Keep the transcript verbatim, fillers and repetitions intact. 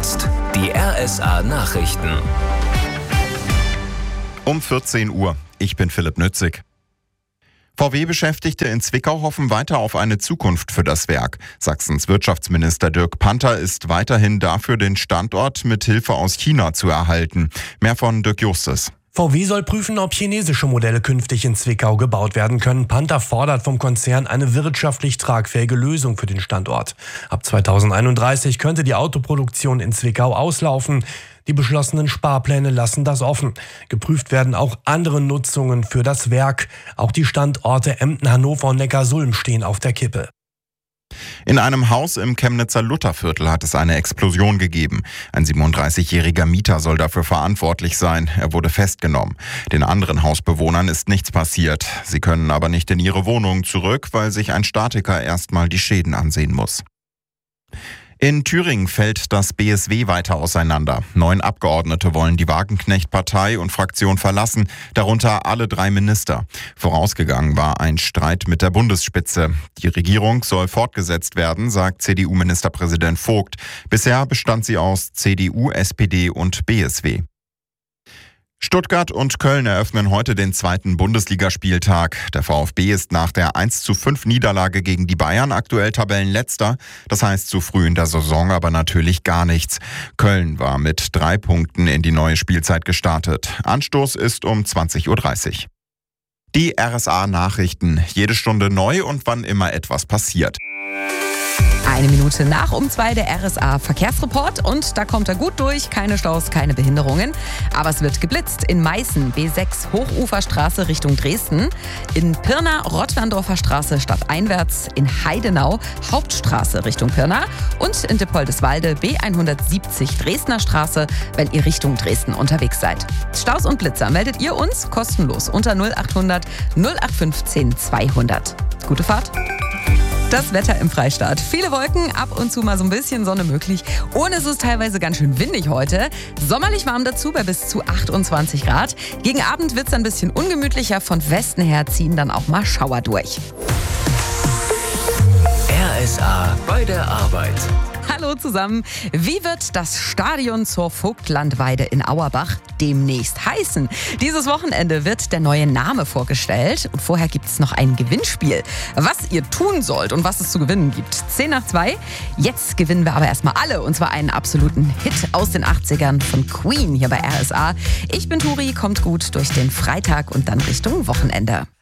jetzt die R S A-Nachrichten. Um vierzehn Uhr. Ich bin Philipp Nützig. V W-Beschäftigte in Zwickau hoffen weiter auf eine Zukunft für das Werk. Sachsens Wirtschaftsminister Dirk Panter ist weiterhin dafür, den Standort mit Hilfe aus China zu erhalten. Mehr von Dirk Justus. V W soll prüfen, ob chinesische Modelle künftig in Zwickau gebaut werden können. Panter fordert vom Konzern eine wirtschaftlich tragfähige Lösung für den Standort. Ab zweitausendeinunddreißig könnte die Autoproduktion in Zwickau auslaufen. Die beschlossenen Sparpläne lassen das offen. Geprüft werden auch andere Nutzungen für das Werk. Auch die Standorte Emden, Hannover und Neckarsulm stehen auf der Kippe. In einem Haus im Chemnitzer Lutherviertel hat es eine Explosion gegeben. Ein siebenunddreißigjähriger Mieter soll dafür verantwortlich sein. Er wurde festgenommen. Den anderen Hausbewohnern ist nichts passiert. Sie können aber nicht in ihre Wohnungen zurück, weil sich ein Statiker erstmal die Schäden ansehen muss. In Thüringen fällt das B S W weiter auseinander. Neun Abgeordnete wollen die Wagenknecht-Partei und Fraktion verlassen, darunter alle drei Minister. Vorausgegangen war ein Streit mit der Bundesspitze. Die Regierung soll fortgesetzt werden, sagt C D U-Ministerpräsident Vogt. Bisher bestand sie aus C D U, S P D und B S W. Stuttgart und Köln eröffnen heute den zweiten Bundesligaspieltag. Der VfB ist nach der eins zu fünf Niederlage gegen die Bayern aktuell Tabellenletzter. Das heißt zu früh in der Saison aber natürlich gar nichts. Köln war mit drei Punkten in die neue Spielzeit gestartet. Anstoß ist um zwanzig Uhr dreißig. Die R S A-Nachrichten. Jede Stunde neu und wann immer etwas passiert. Eine Minute nach um zwei der R S A-Verkehrsreport und da kommt er gut durch. Keine Staus, keine Behinderungen. Aber es wird geblitzt in Meißen, B sechs Hochuferstraße Richtung Dresden. In Pirna, Rottlandorfer Straße stadteinwärts. In Heidenau, Hauptstraße Richtung Pirna. Und in Dippoldeswalde, B hundertsiebzig Dresdner Straße, wenn ihr Richtung Dresden unterwegs seid. Staus und Blitzer meldet ihr uns kostenlos unter null achthundert null acht fünfzehn zweihundert. Gute Fahrt! Das Wetter im Freistaat. Viele Wolken, ab und zu mal so ein bisschen Sonne möglich. Und es ist teilweise ganz schön windig heute. Sommerlich warm dazu bei bis zu achtundzwanzig Grad. Gegen Abend wird es ein bisschen ungemütlicher. Von Westen her ziehen dann auch mal Schauer durch. R S A bei der Arbeit. Hallo zusammen. Wie wird das Stadion zur Vogtlandweide in Auerbach demnächst heißen? Dieses Wochenende wird der neue Name vorgestellt und vorher gibt es noch ein Gewinnspiel. Was ihr tun sollt und was es zu gewinnen gibt. zehn nach zwei. Jetzt gewinnen wir aber erstmal alle und zwar einen absoluten Hit aus den achtzigern von Queen hier bei R S A. Ich bin Turi, kommt gut durch den Freitag und dann Richtung Wochenende.